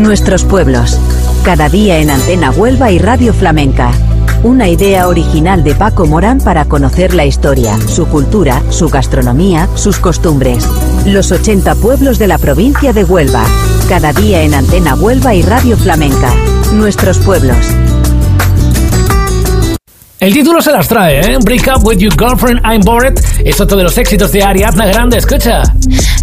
Nuestros pueblos. Cada día en Antena Huelva y Radio Flamenca. Una idea original de Paco Morán para conocer la historia, su cultura, su gastronomía, sus costumbres. Los 80 pueblos de la provincia de Huelva. Cada día en Antena Huelva y Radio Flamenca. Nuestros pueblos. El título se las trae, ¿eh? Break Up With Your Girlfriend, I'm Bored. Es otro de los éxitos de Ariadna Grande. Escucha.